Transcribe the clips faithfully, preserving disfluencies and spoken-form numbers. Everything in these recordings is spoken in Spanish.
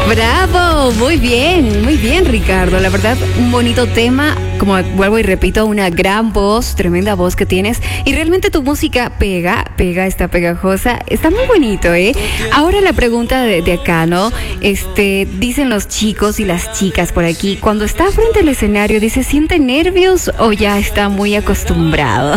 Bravo, muy bien, muy bien, Ricardo. La verdad, un bonito tema. Como vuelvo y repito, una gran voz, tremenda voz que tienes. Y realmente tu música pega, pega, está pegajosa. Está muy bonito, ¿eh? Ahora la pregunta de, de acá, ¿no? Este, dicen los chicos y las chicas por aquí, cuando está frente al escenario, dice, ¿siente nervios o ya está muy acostumbrado?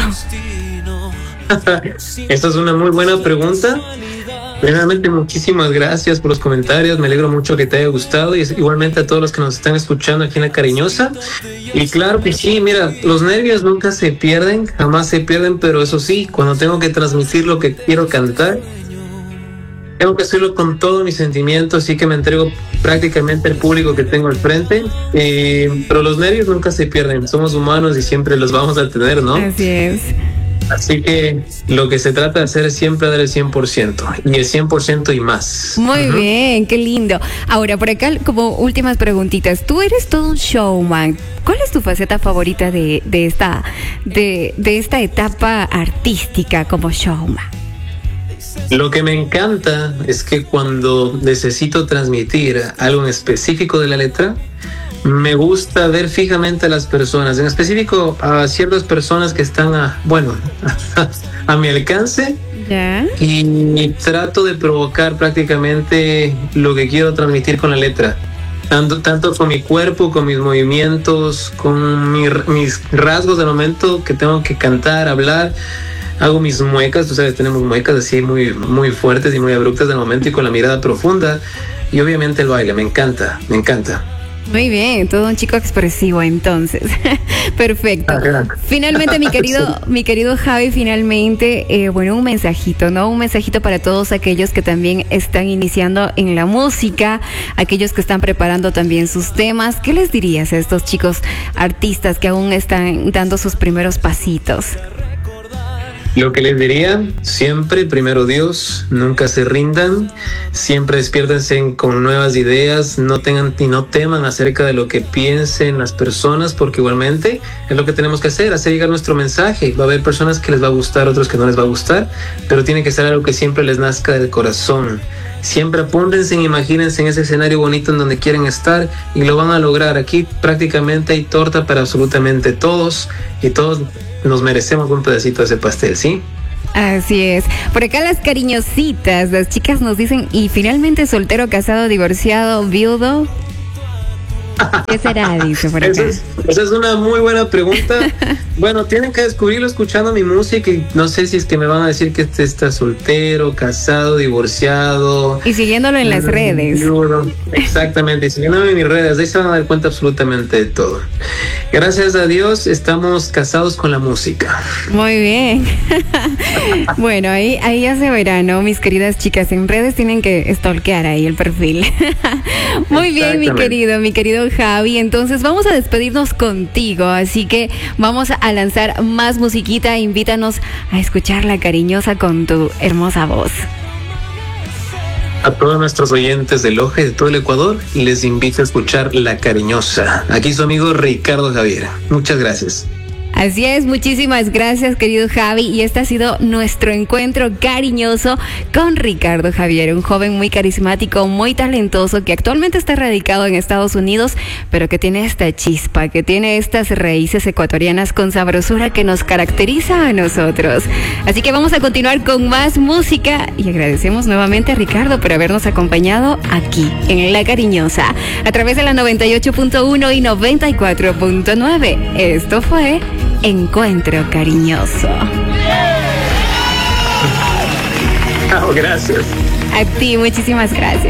Esta es una muy buena pregunta. Primeramente, muchísimas gracias por los comentarios. Me alegro mucho que te haya gustado y igualmente a todos los que nos están escuchando aquí en La Cariñosa. Y claro que sí, mira, los nervios nunca se pierden, jamás se pierden, pero eso sí, cuando tengo que transmitir lo que quiero cantar, tengo que hacerlo con todos mis sentimientos, así que me entrego prácticamente al público que tengo al frente. Eh, pero los nervios nunca se pierden, somos humanos y siempre los vamos a tener, ¿no? Así es. Así que lo que se trata de hacer es siempre dar el cien por ciento y el cien por ciento y más. Muy uh-huh. bien, qué lindo. Ahora, por acá, como últimas preguntitas, tú eres todo un showman. ¿Cuál es tu faceta favorita de, de, esta, de, de esta etapa artística como showman? Lo que me encanta es que cuando necesito transmitir algo en específico de la letra, me gusta ver fijamente a las personas, en específico a ciertas personas que están a, bueno, a, a mi alcance. ¿Ya? Y trato de provocar prácticamente lo que quiero transmitir con la letra. Tanto, tanto con mi cuerpo, con mis movimientos, con mi, mis rasgos del momento que tengo que cantar, hablar. Hago mis muecas, tú sabes, tenemos muecas así muy, muy fuertes y muy abruptas del momento y con la mirada profunda. Y obviamente el baile, me encanta, me encanta. Muy bien, todo un chico expresivo entonces. Perfecto. Finalmente, mi querido, mi querido Javi, finalmente, eh, bueno, un mensajito, ¿no? Un mensajito para todos aquellos que también están iniciando en la música, aquellos que están preparando también sus temas. ¿Qué les dirías a estos chicos artistas que aún están dando sus primeros pasitos? Lo que les diría, siempre primero Dios, nunca se rindan, siempre despiértense con nuevas ideas, no tengan y no teman acerca de lo que piensen las personas, porque igualmente es lo que tenemos que hacer, hacer llegar nuestro mensaje. Va a haber personas que les va a gustar, otros que no les va a gustar, pero tiene que ser algo que siempre les nazca del corazón. Siempre apúntense, imagínense en ese escenario bonito en donde quieren estar y lo van a lograr. Aquí prácticamente hay torta para absolutamente todos y todos nos merecemos un pedacito de ese pastel, ¿sí? Así es. Por acá las cariñositas, las chicas nos dicen, ¿y finalmente soltero, casado, divorciado, viudo? ¿Qué será? Dice por acá. Esa es, esa es una muy buena pregunta. Bueno, tienen que descubrirlo escuchando mi música y no sé si es que me van a decir que este está soltero, casado, divorciado. Y siguiéndolo en las redes. Exactamente, siguiéndolo en mis redes, ahí se van a dar cuenta absolutamente de todo. Gracias a Dios estamos casados con la música. Muy bien. Bueno, ahí, ahí ya se verá, ¿no? Mis queridas chicas, en redes tienen que stalkear ahí el perfil. Muy bien, mi querido, mi querido Javi. Entonces vamos a despedirnos contigo, así que vamos a lanzar más musiquita. Invítanos a escuchar La Cariñosa con tu hermosa voz. A todos nuestros oyentes de Loja y de todo el Ecuador, les invito a escuchar La Cariñosa. Aquí su amigo Ricardo Javier. Muchas gracias. Así es, muchísimas gracias, querido Javi, y este ha sido nuestro encuentro cariñoso con Ricardo Javier, un joven muy carismático, muy talentoso, que actualmente está radicado en Estados Unidos, pero que tiene esta chispa, que tiene estas raíces ecuatorianas con sabrosura que nos caracteriza a nosotros. Así que vamos a continuar con más música y agradecemos nuevamente a Ricardo por habernos acompañado aquí en La Cariñosa, a través de la noventa y ocho punto uno y noventa y cuatro punto nueve. Esto fue Encuentro Cariñoso. Oh, gracias. A ti, muchísimas gracias.